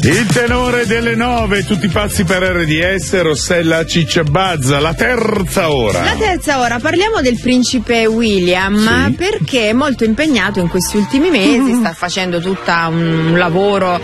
Il tenore delle 9, tutti pazzi per RDS, Rossella Cicciabazza, la terza ora. La terza ora, parliamo del principe William, Sì. perché è molto impegnato in questi ultimi mesi, sta facendo tutto un lavoro